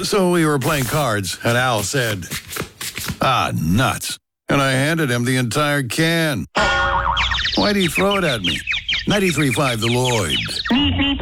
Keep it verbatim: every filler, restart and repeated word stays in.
So we were playing cards, and Al said, "Ah, nuts." And I handed him the entire can. Why'd he throw it at me? ninety-three point five The Lloyd.